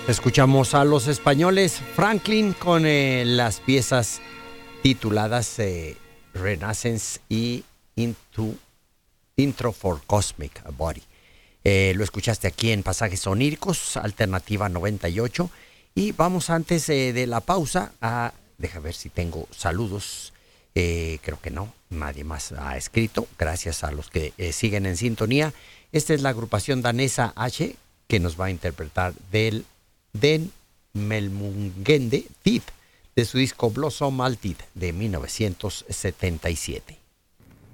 Escuchamos a los españoles Franklin con las piezas tituladas Renaissance y Intro for Cosmic Body. Lo escuchaste aquí en Pasajes Oníricos, Alternativa 98. Y vamos antes de la pausa a... Deja ver si tengo saludos. Creo que no, nadie más ha escrito. Gracias a los que siguen en sintonía. Esta es la agrupación danesa H, que nos va a interpretar del Den Melmungende Tid, de su disco Blossom Altid de 1977.